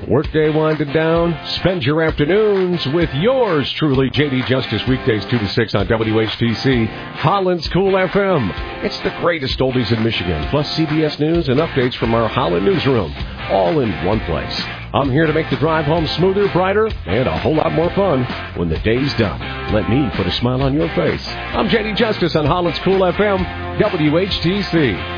Workday winding down. Spend your afternoons with yours truly, JD Justice, weekdays 2 to 6 on WHTC, Holland's Cool FM. It's the greatest oldies in Michigan, plus CBS News and updates from our Holland newsroom, all in one place. I'm here to make the drive home smoother, brighter, and a whole lot more fun when the day's done. Let me put a smile on your face. I'm JD Justice on Holland's Cool FM, WHTC.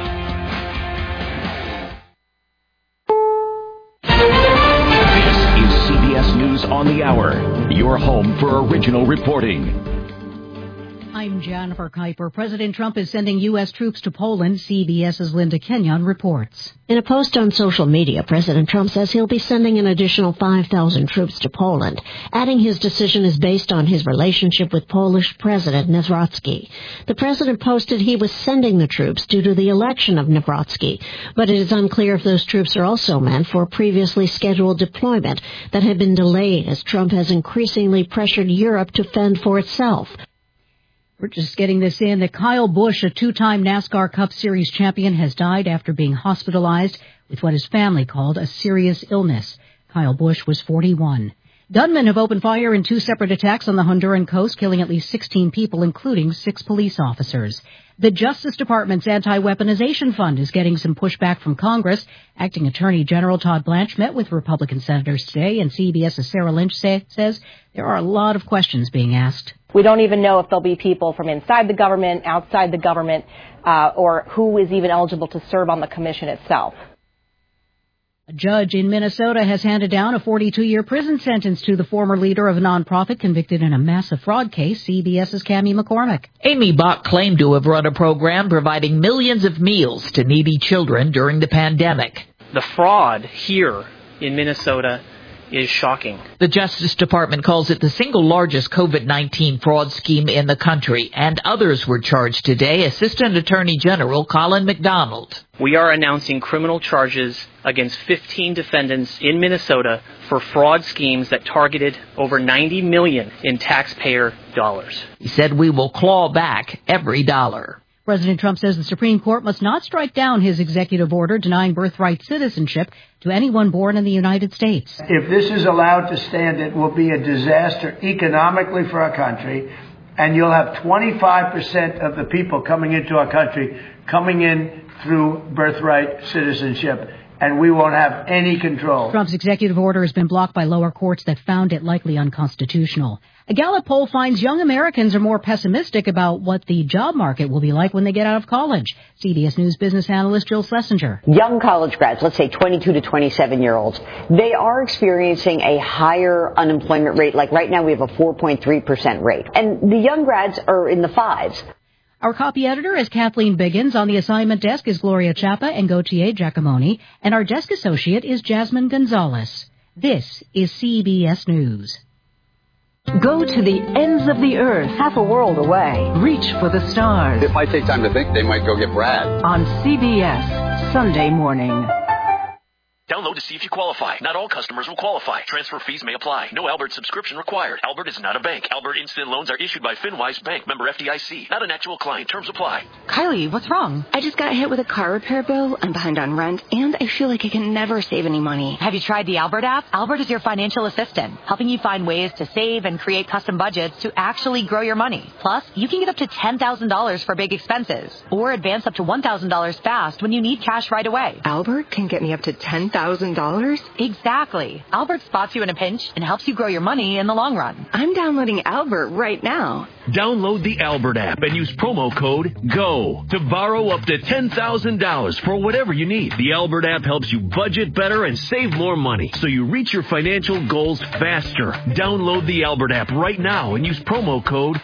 News on the Hour, your home for original reporting. I'm Jennifer Kuiper. President Trump is sending U.S. troops to Poland. CBS's Linda Kenyon reports. In a post on social media, President Trump says he'll be sending an additional 5,000 troops to Poland, adding his decision is based on his relationship with Polish President Nawrocki. The president posted he was sending the troops due to the election of Nawrocki, but it is unclear if those troops are also meant for previously scheduled deployment that had been delayed as Trump has increasingly pressured Europe to fend for itself. We're just getting this in that Kyle Busch, a two-time NASCAR Cup Series champion, has died after being hospitalized with what his family called a serious illness. Kyle Busch was 41. Gunmen have opened fire in two separate attacks on the Honduran coast, killing at least 16 people, including 6 police officers. The Justice Department's anti-weaponization fund is getting some pushback from Congress. Acting Attorney General Todd Blanche met with Republican senators today, and CBS's Sarah Lynch says there are a lot of questions being asked. We don't even know if there'll be people from inside the government, outside the government, or who is even eligible to serve on the commission itself. A judge in Minnesota has handed down a 42-year prison sentence to the former leader of a nonprofit convicted in a massive fraud case. CBS's Cammie McCormick. Amy Bach claimed to have run a program providing millions of meals to needy children during the pandemic. The fraud here in Minnesota is shocking. The Justice Department calls it the single largest COVID-19 fraud scheme in the country, and others were charged today. Assistant Attorney General Colin McDonald. We are announcing criminal charges against 15 defendants in Minnesota for fraud schemes that targeted over $90 million in taxpayer dollars. He said we will claw back every dollar. President Trump says the Supreme Court must not strike down his executive order denying birthright citizenship to anyone born in the United States. If this is allowed to stand, it will be a disaster economically for our country, and you'll have 25% of the people coming into our country coming in through birthright citizenship, and we won't have any control. Trump's executive order has been blocked by lower courts that found it likely unconstitutional. A Gallup poll finds young Americans are more pessimistic about what the job market will be like when they get out of college. CBS News business analyst Jill Schlesinger. Young college grads, let's say 22 to 27-year-olds, they are experiencing a higher unemployment rate. Like right now we have a 4.3% rate. And the young grads are in the 5s. Our copy editor is Kathleen Biggins. On the assignment desk is Gloria Chapa and Gautier Giacomoni. And our desk associate is Jasmine Gonzalez. This is CBS News. Go to the ends of the earth, half a world away. Reach for the stars. It might take time to think. They might go get Brad. On CBS, Sunday morning. Download to see if you qualify. Not all customers will qualify. Transfer fees may apply. No Albert subscription required. Albert is not a bank. Albert Instant Loans are issued by FinWise Bank. Member FDIC. Not an actual client. Terms apply. Kylie, what's wrong? I just got hit with a car repair bill. I'm behind on rent, and I feel like I can never save any money. Have you tried the Albert app? Albert is your financial assistant, helping you find ways to save and create custom budgets to actually grow your money. Plus, you can get up to $10,000 for big expenses, or advance up to $1,000 fast when you need cash right away. Albert can get me up to $10,000? Exactly. Albert spots you in a pinch and helps you grow your money in the long run. I'm downloading Albert right now. Download the Albert app and use promo code GO to borrow up to $10,000 for whatever you need. The Albert app helps you budget better and save more money so you reach your financial goals faster. Download the Albert app right now and use promo code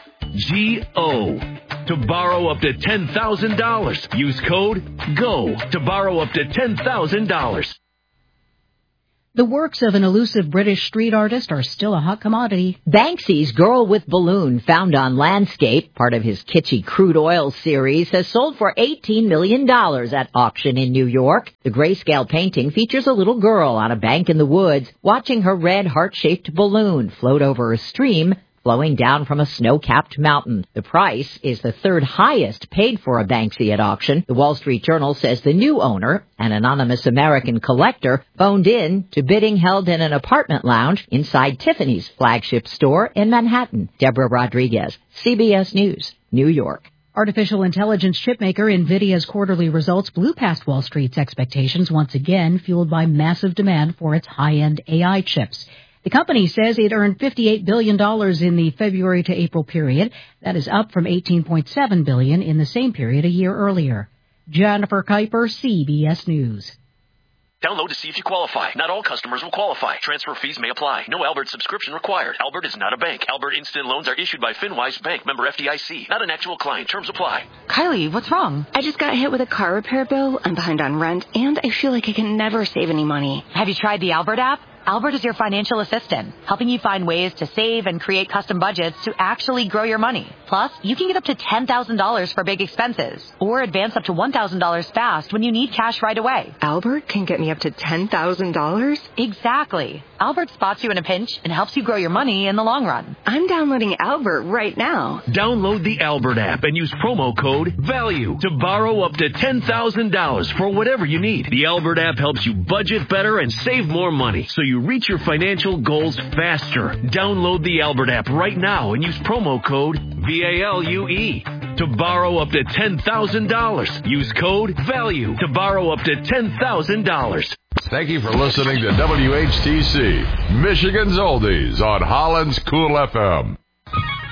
GO to borrow up to $10,000. Use code GO to borrow up to $10,000. The works of an elusive British street artist are still a hot commodity. Banksy's Girl with Balloon, found on Landscape, part of his kitschy crude oil series, has sold for $18 million at auction in New York. The grayscale painting features a little girl on a bank in the woods watching her red heart-shaped balloon float over a stream flowing down from a snow-capped mountain. The price is the third highest paid for a Banksy at auction. The Wall Street Journal says the new owner, an anonymous American collector, phoned in to bidding held in an apartment lounge inside Tiffany's flagship store in Manhattan. Deborah Rodriguez, CBS News, New York. Artificial intelligence chipmaker NVIDIA's quarterly results blew past Wall Street's expectations once again, fueled by massive demand for its high-end AI chips. The company says it earned $58 billion in the February to April period. That is up from $18.7 billion in the same period a year earlier. Jennifer Kuiper, CBS News. Download to see if you qualify. Not all customers will qualify. Transfer fees may apply. No Albert subscription required. Albert is not a bank. Albert Instant Loans are issued by FinWise Bank, member FDIC. Not an actual client. Terms apply. Kylie, what's wrong? I just got hit with a car repair bill. I'm behind on rent, and I feel like I can never save any money. Have you tried the Albert app? Albert is your financial assistant, helping you find ways to save and create custom budgets to actually grow your money. Plus, you can get up to $10,000 for big expenses, or advance up to $1,000 fast when you need cash right away. Albert can get me up to $10,000? Exactly. Albert spots you in a pinch and helps you grow your money in the long run. I'm downloading Albert right now. Download the Albert app and use promo code VALUE to borrow up to $10,000 for whatever you need. The Albert app helps you budget better and save more money, so you reach your financial goals faster. Download the Albert app right now and use promo code VALUE to borrow up to $10,000. Use code VALUE to borrow up to $10,000. Thank you for listening to WHTC, Michigan's Oldies on Holland's Cool FM.